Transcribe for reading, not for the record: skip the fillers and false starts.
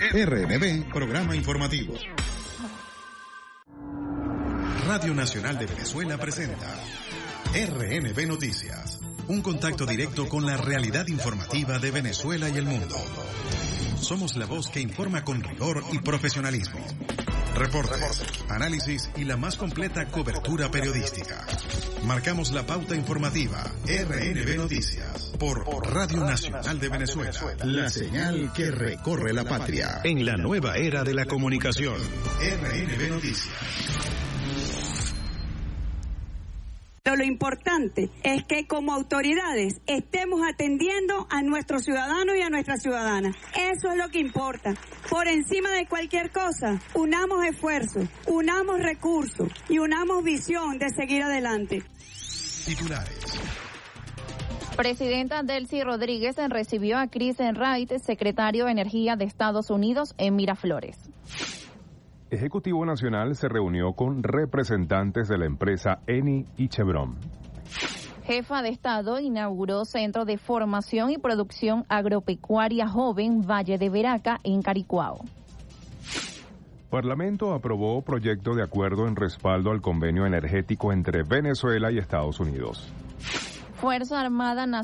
RNB, programa informativo. Radio Nacional de Venezuela presenta RNB Noticias, un contacto directo con la realidad informativa de Venezuela y el mundo. Somos la voz que informa con rigor y profesionalismo. Reportes, análisis y la más completa cobertura periodística. Marcamos la pauta informativa. RNB Noticias por Radio Nacional de Venezuela. La señal que recorre la patria. En la nueva era de la comunicación. RNB Noticias. Pero lo importante es que como autoridades estemos atendiendo a nuestros ciudadanos y a nuestras ciudadanas. Eso es lo que importa. Por encima de cualquier cosa, unamos esfuerzos, unamos recursos y unamos visión de seguir adelante. Titulares. Presidenta Delcy Rodríguez recibió a Chris Enright, secretario de Energía de Estados Unidos, en Miraflores. Ejecutivo Nacional se reunió con representantes de la empresa Eni y Chevron. Jefa de Estado inauguró Centro de Formación y Producción Agropecuaria Joven Valle de Veraca en Caricuao. Parlamento aprobó proyecto de acuerdo en respaldo al convenio energético entre Venezuela y Estados Unidos. Fuerza Armada Nacional